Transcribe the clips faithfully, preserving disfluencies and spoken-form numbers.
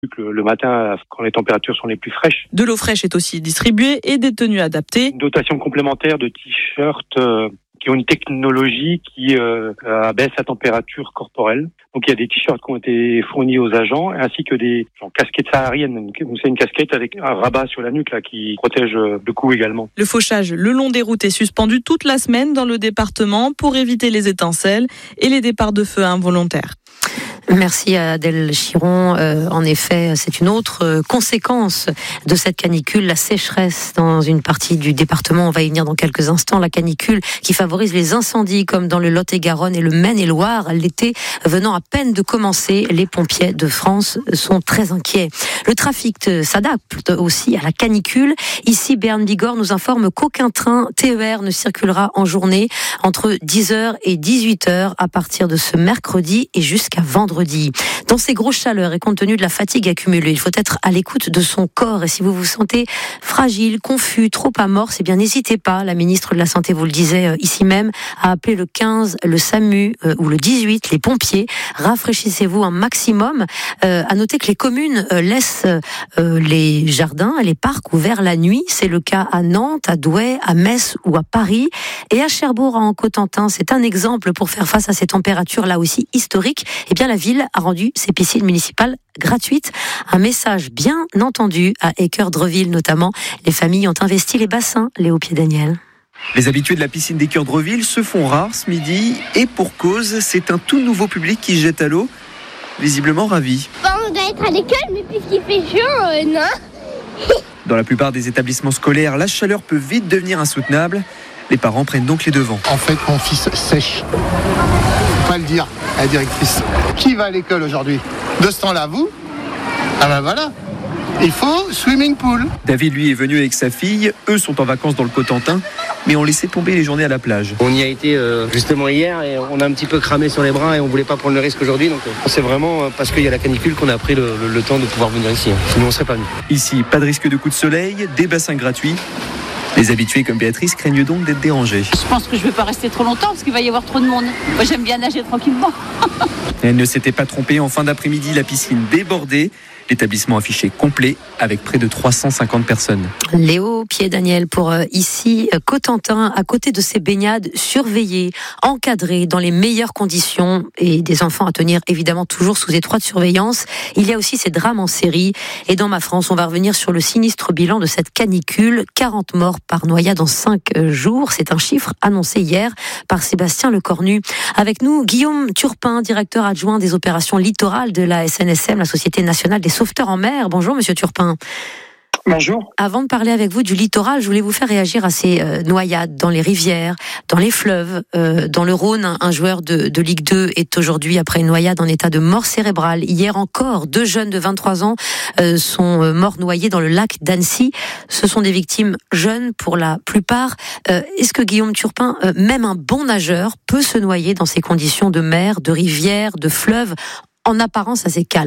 Le, le matin, quand les températures sont les plus fraîches. De l'eau fraîche est aussi distribuée et des tenues adaptées. Une dotation complémentaire de t-shirts euh, qui ont une technologie qui euh, abaisse la température corporelle. Donc il y a des t-shirts qui ont été fournis aux agents, ainsi que des genre, casquettes sahariennes. C'est une casquette avec un rabat sur la nuque là qui protège le cou également. Le fauchage le long des routes est suspendu toute la semaine dans le département pour éviter les étincelles et les départs de feu involontaires. Merci à Adèle Chiron. Euh, en effet, c'est une autre euh, conséquence de cette canicule, la sécheresse dans une partie du département. On va y venir dans quelques instants. La canicule qui favorise les incendies comme dans le Lot-et-Garonne et le Maine-et-Loire. L'été venant à peine de commencer, les pompiers de France sont très inquiets. Le trafic s'adapte aussi à la canicule. Ici, Béarn Bigorre nous informe qu'aucun train T E R ne circulera en journée entre dix heures et dix-huit heures à partir de ce mercredi et jusqu'à vendredi. Dans ces grosses chaleurs et compte tenu de la fatigue accumulée, il faut être à l'écoute de son corps. Et si vous vous sentez fragile, confus, trop amorce, eh bien n'hésitez pas. La ministre de la Santé vous le disait ici même, à appeler le quinze, le SAMU euh, ou le dix-huit, les pompiers. Rafraîchissez-vous un maximum. Euh, à noter que les communes euh, laissent euh, les jardins et les parcs ouverts la nuit. C'est le cas à Nantes, à Douai, à Metz ou à Paris. Et à Cherbourg, en Cotentin, c'est un exemple pour faire face à ces températures là aussi historiques. Eh bien la ville a rendu ses piscines municipales gratuites. Un message bien entendu à Équeurdreville notamment. Les familles ont investi les bassins. Léo Pied-Daniel. Les habitués de la piscine d'Équeurdreville se font rares ce midi et pour cause, c'est un tout nouveau public qui se jette à l'eau, visiblement ravi. Bon, on doit être à l'école, mais puisqu'il fait chaud, euh, non. Dans la plupart des établissements scolaires, la chaleur peut vite devenir insoutenable. Les parents prennent donc les devants. En fait, mon fils sèche. Faut pas le dire à la directrice. Qui va à l'école aujourd'hui? De ce temps-là, vous? Ah ben voilà. Il faut swimming pool. David, lui, est venu avec sa fille. Eux sont en vacances dans le Cotentin, mais ont laissé tomber les journées à la plage. On y a été euh, justement hier et on a un petit peu cramé sur les bras et on voulait pas prendre le risque aujourd'hui. Donc euh, c'est vraiment euh, parce qu'il y a la canicule qu'on a pris le, le, le temps de pouvoir venir ici. Hein. Sinon on serait pas venu. Ici, pas de risque de coup de soleil, des bassins gratuits. Les habitués comme Béatrice craignent donc d'être dérangés. Je pense que je ne vais pas rester trop longtemps parce qu'il va y avoir trop de monde. Moi j'aime bien nager tranquillement. Elle ne s'était pas trompée. En fin d'après-midi, la piscine débordée. L'établissement affiché complet avec près de trois cent cinquante personnes. Léo Pied-Daniel pour euh, ici Cotentin, à côté de ces baignades surveillées, encadrées dans les meilleures conditions et des enfants à tenir évidemment toujours sous étroite surveillance. Il y a aussi ces drames en série. Et dans Ma France, on va revenir sur le sinistre bilan de cette canicule. quarante morts par noyade en cinq jours. C'est un chiffre annoncé hier par Sébastien Lecornu. Avec nous, Guillaume Turpin, directeur adjoint des opérations littorales de la S N S M, la Société nationale des sauveteurs en mer. Bonjour Monsieur Turpin. Bonjour. Avant de parler avec vous du littoral, je voulais vous faire réagir à ces euh, noyades dans les rivières, dans les fleuves. Euh, dans le Rhône, un, un joueur de, de Ligue deux est aujourd'hui, après une noyade, en état de mort cérébrale. Hier encore, deux jeunes de vingt-trois ans euh, sont euh, morts noyés dans le lac d'Annecy. Ce sont des victimes jeunes pour la plupart. Euh, est-ce que Guillaume Turpin, euh, même un bon nageur, peut se noyer dans ces conditions de mer, de rivière, de fleuve, en apparence assez calme ?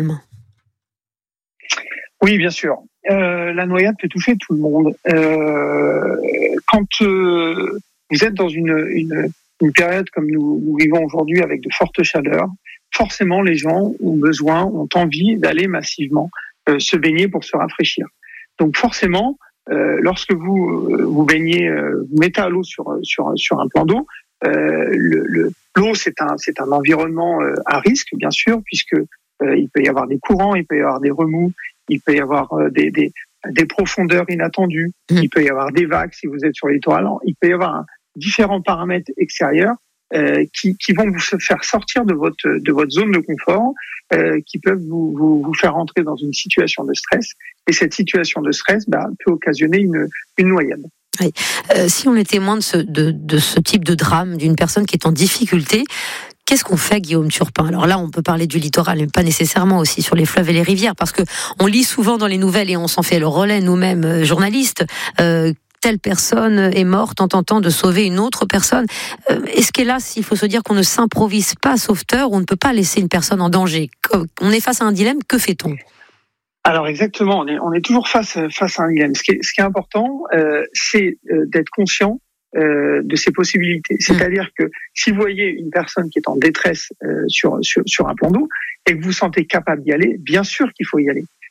Oui, bien sûr. Euh, la noyade peut toucher tout le monde. Euh, quand euh, vous êtes dans une, une, une période comme nous, nous vivons aujourd'hui avec de fortes chaleurs, forcément les gens ont besoin, ont envie d'aller massivement euh, se baigner pour se rafraîchir. Donc forcément, euh, lorsque vous vous baignez, euh, vous mettez à l'eau sur sur sur un plan d'eau, euh, le, le, l'eau c'est un c'est un environnement euh, à risque bien sûr puisque euh, il peut y avoir des courants, il peut y avoir des remous. Il peut y avoir des, des, des profondeurs inattendues, mmh. il peut y avoir des vagues si vous êtes sur le littoral, il peut y avoir un, différents paramètres extérieurs euh, qui, qui vont vous faire sortir de votre, de votre zone de confort, euh, qui peuvent vous, vous, vous faire entrer dans une situation de stress. Et cette situation de stress bah, peut occasionner une, une noyade. Oui. Euh, si on est témoin de ce, de, de ce type de drame, d'une personne qui est en difficulté, qu'est-ce qu'on fait, Guillaume Turpin ? Alors là, on peut parler du littoral, mais pas nécessairement aussi sur les fleuves et les rivières, parce que on lit souvent dans les nouvelles et on s'en fait le relais nous-mêmes, euh, journalistes. Euh, telle personne est morte en tentant de sauver une autre personne. Euh, est-ce qu'hélas, il faut se dire qu'on ne s'improvise pas sauveteur, on ne peut pas laisser une personne en danger ? On est face à un dilemme, que fait-on ? Alors exactement, on est, on est toujours face, face à un dilemme. Ce qui est, ce qui est important, euh, c'est euh, d'être conscient Euh, de ces possibilités. C'est-à-dire que si vous voyez une personne qui est en détresse euh, sur, sur, sur un plan d'eau et que vous vous sentez capable d'y aller, bien sûr qu'il faut y aller.